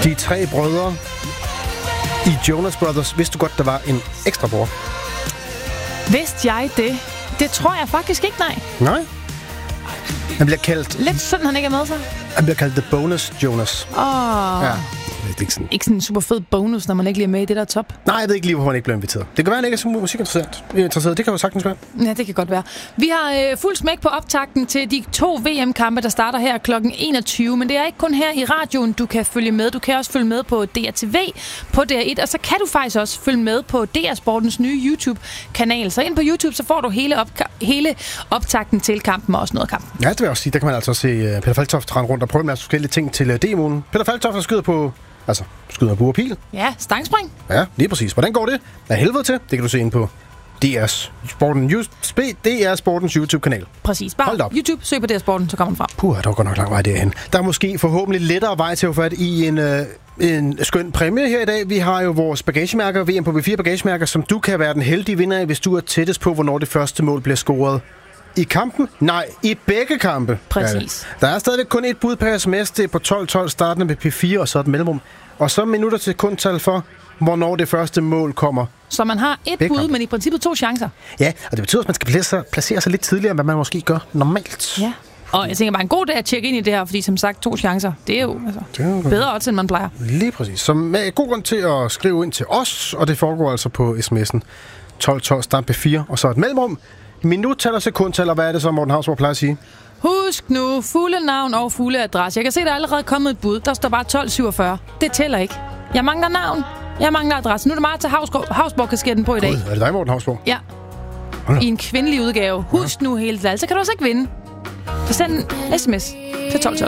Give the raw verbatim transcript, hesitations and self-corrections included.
De tre brødre i Jonas Brothers. Vidste du godt, der var en ekstra bror? Vidste jeg det? Det tror jeg faktisk ikke, nej. Nej. Han bliver kaldt... Lidt sådan, han ikke er med sig. Han bliver kaldt The Bonus Jonas. Åh. Oh. Ja. Det er ikke sådan. Ikke sådan en super fed bonus, når man ikke lige er med i det der top. Nej, jeg ved ikke lige, hvorfor han ikke blev inviteret. Det kan være, han ikke er så musikinteresseret. Interesseret. Det kan jo sagtens være. Ja, det kan godt være. Vi har øh, fuld smæk på optakten til de to V M-kampe, der starter her klokken enogtyve. Men det er ikke kun her i radioen, du kan følge med. Du kan også følge med på D R T V, på D R et, og så kan du faktisk også følge med på D R Sportens nye YouTube-kanal. Så ind på YouTube, så får du hele, opka- hele optakten til kampen og også noget af kampen. Ja, det vil jeg også sige. Der kan man altså se uh, Peter Falktoft rende rundt og prøve en masse forskellige ting til uh, demoen. Peter Falktoft skyder på... Altså, skyder med bue og pil. Ja, stangspring. Ja, lige præcis. Hvordan går det? Af helvede til. Det kan du se ind på D R Sporten, D R Sportens YouTube-kanal. Præcis. Bare YouTube, søg på D R Sporten, så kommer den frem. Puh, der går nok lang vej derhen. Der er måske forhåbentlig lettere vej til at få fat i en, øh, en skøn præmie her i dag. Vi har jo vores bagagemærker, V M på B fire bagagemærker, som du kan være den heldige vinder af, hvis du er tættest på, hvornår det første mål bliver scoret. I kampen? Nej, i begge kampe. Præcis. Ja. Der er stadigvæk kun et bud per sms, det er på tolv tolv, startende med P fire og så et mellemrum. Og så minutter til sekundtal for, hvornår det første mål kommer. Så man har et begge bud, kampe. Men i princippet to chancer. Ja, og det betyder, at man skal placere sig, placere sig lidt tidligere, end hvad man måske gør normalt. Ja. Og jeg tænker bare en god dag at tjekke ind i det her, fordi som sagt, to chancer, det er jo altså, det er bedre odds, end man plejer. Lige præcis. Så med god grund til at skrive ind til os, og det foregår altså på sms'en tolv tolv, start P fire, og så et mellemrum. Minuttal og sekundtal, og hvad er det så, Morten Hausborg plejer at sige? Husk nu, fulde navn og fulde adresse. Jeg kan se, der er allerede kommet et bud. Der står bare tolv syvogfyrre. Det tæller ikke. Jeg mangler navn. Jeg mangler adresse. Nu er det meget til Hausborg-kasketten på i dag. God, er det dig, Morten Hausborg? Ja. I en kvindelig udgave. Husk nu hele det, så kan du også ikke vinde. Så send en sms til tolv tolv.